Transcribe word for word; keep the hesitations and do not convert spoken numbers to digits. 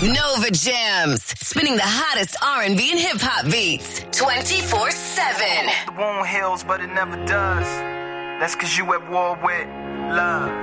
Nova Jams, spinning the hottest R and B and hip hop beats twenty-four seven. The wound heals, but it never does. That's cause you at war with love.